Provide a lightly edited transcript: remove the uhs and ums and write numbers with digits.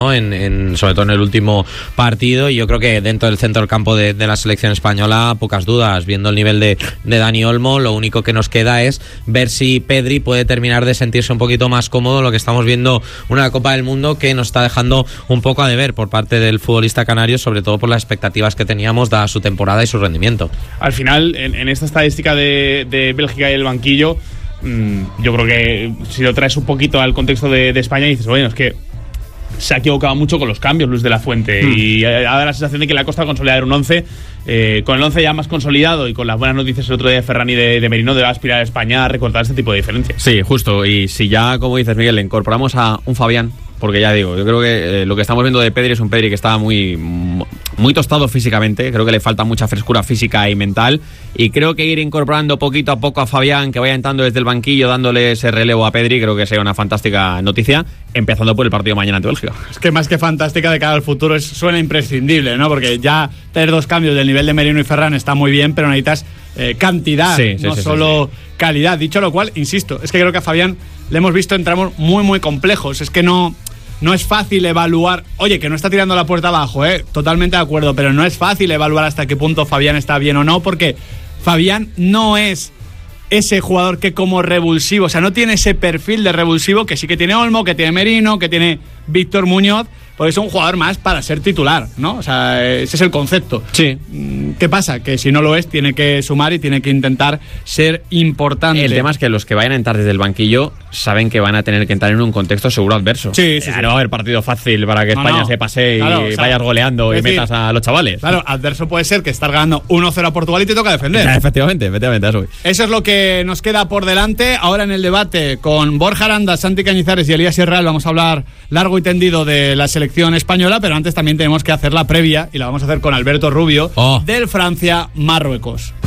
sobre todo en el último partido, y yo creo que dentro del centro del campo de la selección española, pocas dudas, viendo el nivel de Dani Olmo. Lo único que nos queda es ver si Pedri puede terminar de sentirse un poquito más cómodo, lo que estamos viendo una Copa del Mundo que nos está dejando un poco a deber por parte del futbolista canario, sobre todo por las expectativas que teníamos dada su temporada y su rendimiento. Al final, en esta estadística de Bélgica y el banquillo, yo creo que si lo traes un poquito al contexto de España, dices, bueno, es que se ha equivocado mucho con los cambios Luis de la Fuente, y ha dado la sensación de que le ha costado consolidar un 11. Con el 11 ya más consolidado y con las buenas noticias el otro día de Ferran y de Merino, debe aspirar a España a recortar este tipo de diferencias. Sí, justo. Y si ya, como dices, Miguel, le incorporamos a un Fabián, porque ya digo, yo creo que lo que estamos viendo de Pedri es un Pedri que está muy tostado físicamente. Creo que le falta mucha frescura física y mental, y creo que ir incorporando poquito a poco a Fabián, que vaya entrando desde el banquillo dándole ese relevo a Pedri, creo que sería una fantástica noticia, empezando por el partido mañana ante Bélgica. Es que más que fantástica de cara al futuro, suena imprescindible, ¿no? Porque ya tener dos cambios del nivel de Merino y Ferran está muy bien, pero necesitas cantidad, no solo calidad. Dicho lo cual, insisto, es que creo que a Fabián le hemos visto en tramos muy muy complejos. Es que no es fácil evaluar. Oye, que no está tirando la puerta abajo, totalmente de acuerdo, pero no es fácil evaluar hasta qué punto Fabián está bien o no, porque Fabián no es ese jugador que como revulsivo, o sea, no tiene ese perfil de revulsivo que sí que tiene Olmo, que tiene Merino, que tiene Víctor Muñoz, porque es un jugador más para ser titular, ¿no? O sea, ese es el concepto. Sí. ¿Qué pasa? Que si no lo es, tiene que sumar y tiene que intentar ser importante. El tema es que los que vayan a entrar desde el banquillo saben que van a tener que entrar en un contexto seguro adverso. Sí. No va a haber partido fácil para que España se pase y vayas goleando y metas a los chavales. Claro, adverso puede ser que estar ganando 1-0 a Portugal y te toca defender. Efectivamente, eso. Eso es lo que nos queda por delante. Ahora en el debate con Borja Aranda, Santi Cañizares y Elías Herral vamos a hablar largo y tendido de la selección española, pero antes también tenemos que hacer la previa, y la vamos a hacer con Alberto Rubio, del Francia-Marruecos.